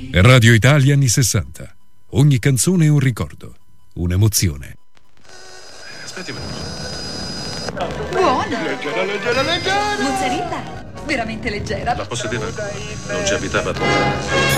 Radio Italia anni 60. Ogni canzone è un ricordo, un'emozione. Aspetti un minuto. Buona! Leggera, leggera, leggera! Mozzarella, veramente leggera. La possedeva? Non ci abitava?